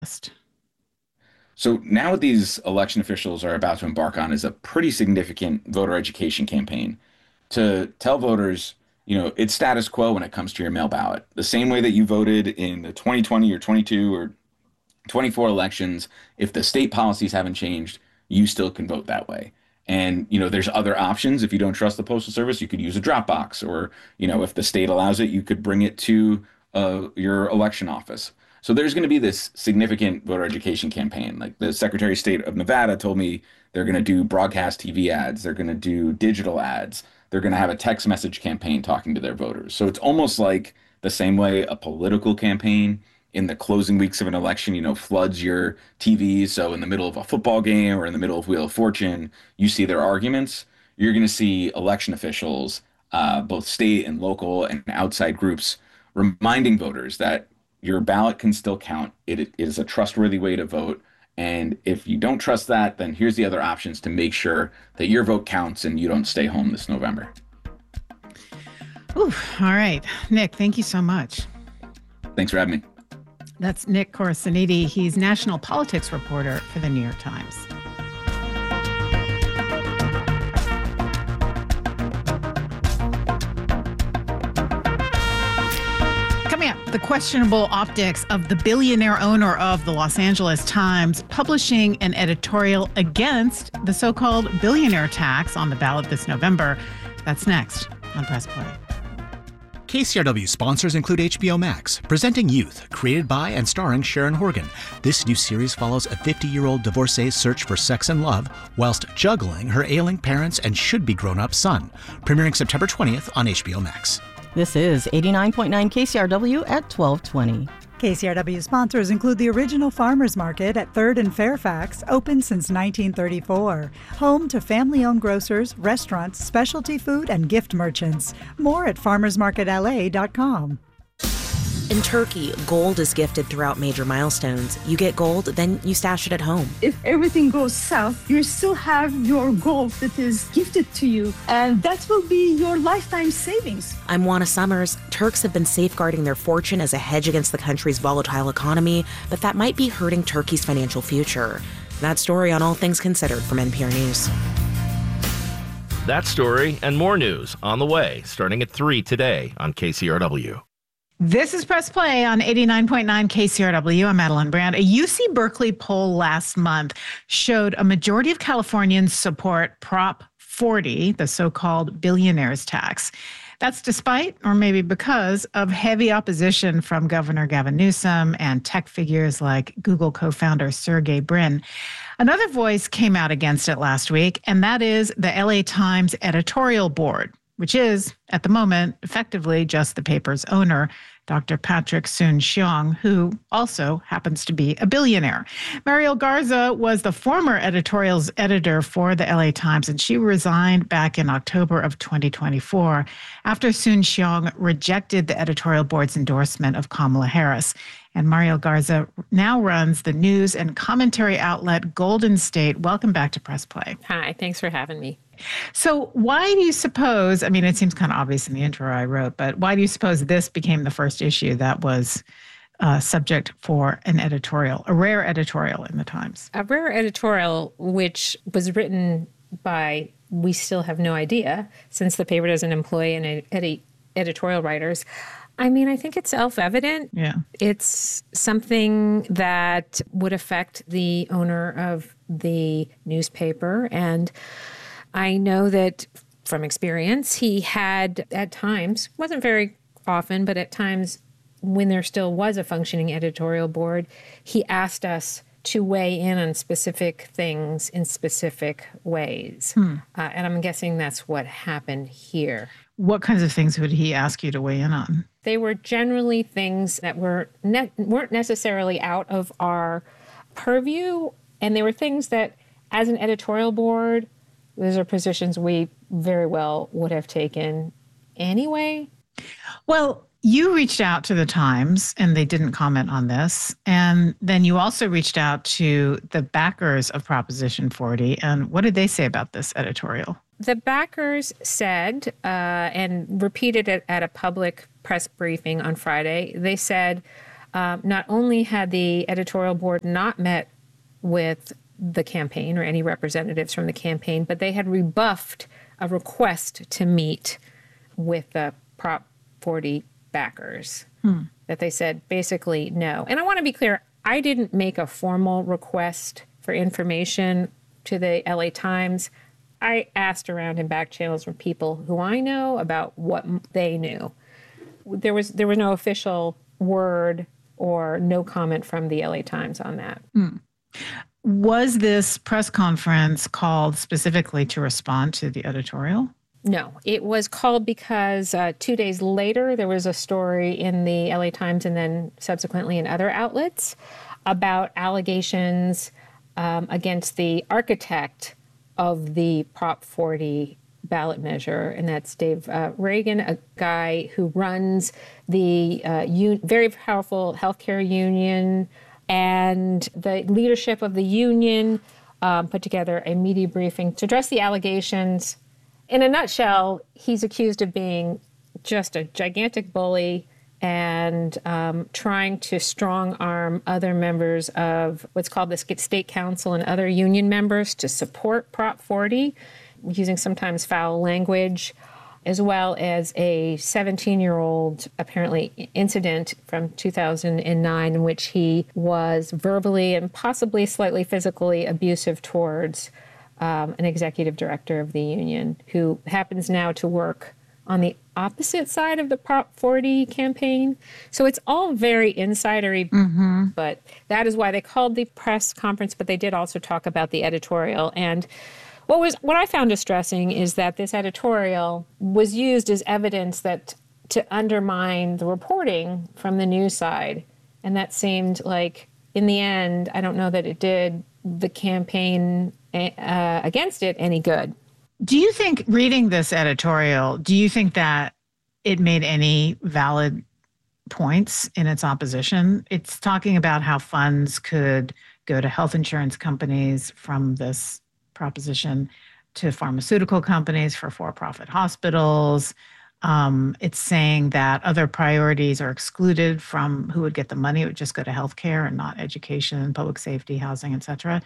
So now what these election officials are about to embark on is a pretty significant voter education campaign to tell voters, it's status quo when it comes to your mail ballot. The same way that you voted in the 2020 or 22 or 24 elections, if the state policies haven't changed, you still can vote that way. And, there's other options. If you don't trust the Postal Service, you could use a drop box, or, if the state allows it, you could bring it to your election office. So there's going to be this significant voter education campaign. Like the Secretary of State of Nevada told me they're going to do broadcast TV ads, they're going to do digital ads, they're going to have a text message campaign talking to their voters. So it's almost like the same way a political campaign in the closing weeks of an election, floods your TV. So in the middle of a football game or in the middle of Wheel of Fortune, you see their arguments. You're going to see election officials, both state and local and outside groups, reminding voters that your ballot can still count. It is a trustworthy way to vote. And if you don't trust that, then here's the other options to make sure that your vote counts and you don't stay home this November. Ooh, all right. Nick, thank you so much. Thanks for having me. That's Nick Corasaniti. He's national politics reporter for the New York Times. Coming up, the questionable optics of the billionaire owner of the Los Angeles Times publishing an editorial against the so-called billionaire tax on the ballot this November. That's next on Press Play. KCRW sponsors include HBO Max, presenting Youth, created by and starring Sharon Horgan. This new series follows a 50-year-old divorcee's search for sex and love whilst juggling her ailing parents and should-be grown-up son. Premiering September 20th on HBO Max. This is 89.9 KCRW at 1220. KCRW sponsors include the original farmers market at 3rd and Fairfax, open since 1934. Home to family-owned grocers, restaurants, specialty food, and gift merchants. More at farmersmarketla.com. In Turkey, gold is gifted throughout major milestones. You get gold, then you stash it at home. If everything goes south, you still have your gold that is gifted to you, and that will be your lifetime savings. I'm Juana Summers. Turks have been safeguarding their fortune as a hedge against the country's volatile economy, but that might be hurting Turkey's financial future. That story on All Things Considered from NPR News. That story and more news on the way, starting at 3 today on KCRW. This is Press Play on 89.9 KCRW. I'm Madeline Brand. A UC Berkeley poll last month showed a majority of Californians support Prop 40, the so-called billionaires tax. That's despite, or maybe because, of heavy opposition from Governor Gavin Newsom and tech figures like Google co-founder Sergey Brin. Another voice came out against it last week, and that is the LA Times editorial board, which is, at the moment, effectively just the paper's owner, Dr. Patrick Soon-Shiong, who also happens to be a billionaire. Mariel Garza was the former editorials editor for the LA Times, and she resigned back in October of 2024 after Soon-Shiong rejected the editorial board's endorsement of Kamala Harris. And Mariel Garza now runs the news and commentary outlet Golden State. Welcome back to Press Play. Hi, thanks for having me. So why do you suppose, I mean, it seems kind of obvious in the intro I wrote, but why do you suppose this became the first issue that was subject for an editorial, a rare editorial in the Times? A rare editorial, which was written by, we still have no idea, since the paper doesn't employ any editorial writers. I mean, I think it's self-evident. Yeah. It's something that would affect the owner of the newspaper. And I know that from experience, he had at times, wasn't very often, but at times when there still was a functioning editorial board, he asked us to weigh in on specific things in specific ways. And I'm guessing that's what happened here. What kinds of things would he ask you to weigh in on? They were generally things that weren't necessarily out of our purview, and they were things that, as an editorial board, those are positions we very well would have taken anyway. Well, you reached out to the Times, and they didn't comment on this. And then you also reached out to the backers of Proposition 40. And what did they say about this editorial? The backers said, and repeated it at a public press briefing on Friday, they said, Not only had the editorial board not met with the campaign or any representatives from the campaign, but they had rebuffed a request to meet with the Prop 40 backers. That they said basically no. And I want to be clear, I didn't make a formal request for information to the LA Times. I asked around in back channels from people who I know about what they knew. There was no official word or no comment from the LA Times on that. Was this press conference called specifically to respond to the editorial? No, it was called because 2 days later, there was a story in the LA Times and then subsequently in other outlets about allegations against the architect of the Prop 40 ballot measure, and that's Dave Reagan, a guy who runs the very powerful healthcare union. And the leadership of the union put together a media briefing to address the allegations. In a nutshell, he's accused of being just a gigantic bully and trying to strong-arm other members of what's called the State Council and other union members to support Prop 40, using sometimes foul language, as well as a 17-year-old, apparently, incident from 2009 in which he was verbally and possibly slightly physically abusive towards an executive director of the union who happens now to work on the opposite side of the Prop 40 campaign. So it's all very insidery, but that is why they called the press conference, but they did also talk about the editorial. And what I found distressing is that this editorial was used as evidence that to undermine the reporting from the news side. And that seemed like, in the end, I don't know that it did the campaign against it any good. Do you think, reading this editorial, do you think that it made any valid points in its opposition? It's talking about how funds could go to health insurance companies from this proposition to pharmaceutical companies for for-profit hospitals. It's saying that other priorities are excluded from who would get the money. It would just go to healthcare and not education, public safety, housing, et cetera.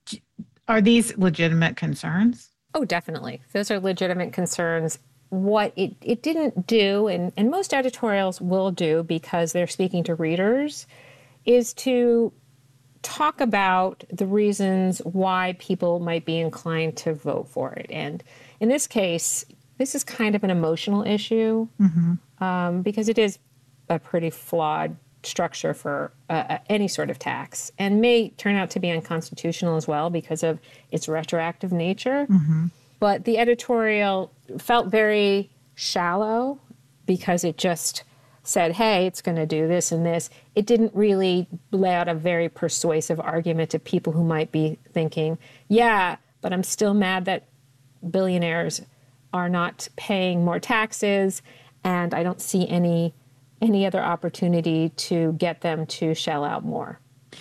Are these legitimate concerns? Oh, definitely. Those are legitimate concerns. What it didn't do, and most editorials will do because they're speaking to readers, is to talk about the reasons why people might be inclined to vote for it. And in this case, this is kind of an emotional issue because it is a pretty flawed structure for any sort of tax and may turn out to be unconstitutional as well because of its retroactive nature. But the editorial felt very shallow because it just said, hey, it's going to do this and this. It didn't really lay out a very persuasive argument to people who might be thinking, yeah, but I'm still mad that billionaires are not paying more taxes, and I don't see any other opportunity to get them to shell out more.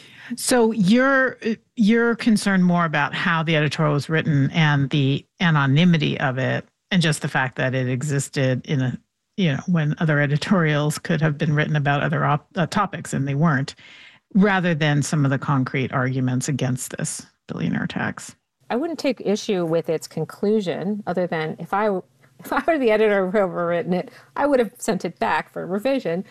So you're concerned more about how the editorial was written and the anonymity of it, and just the fact that it existed in a, when other editorials could have been written about other topics and they weren't, rather than some of the concrete arguments against this billionaire tax. I wouldn't take issue with its conclusion, other than if I were the editor who had written it, I would have sent it back for revision.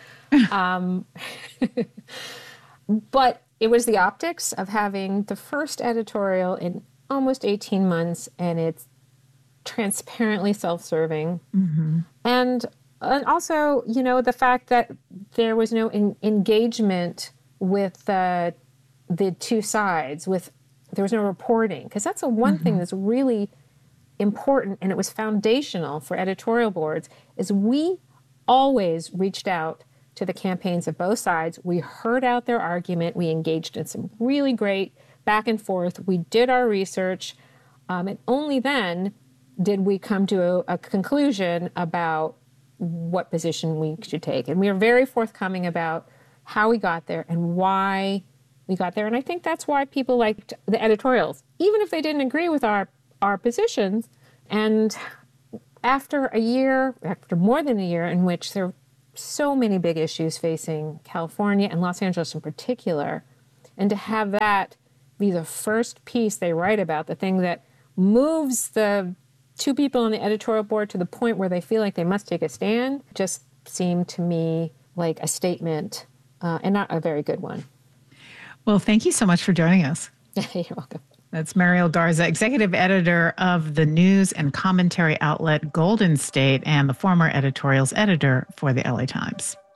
But it was the optics of having the first editorial in almost 18 months, and it's transparently self-serving. And also, the fact that there was no engagement with the two sides, there was no reporting, because that's one thing that's really important, and it was foundational for editorial boards, is we always reached out to the campaigns of both sides. We heard out their argument. We engaged in some really great back and forth. We did our research, and only then did we come to a conclusion about what position we should take. And we are very forthcoming about how we got there and why we got there. And I think that's why people liked the editorials, even if they didn't agree with our positions. And after more than a year in which there so many big issues facing California and Los Angeles in particular. And to have that be the first piece they write about, the thing that moves the two people on the editorial board to the point where they feel like they must take a stand, just seemed to me like a statement, and not a very good one. Well, thank you so much for joining us. You're welcome. That's Mariel Garza, executive editor of the news and commentary outlet Golden State and the former editorials editor for the LA Times.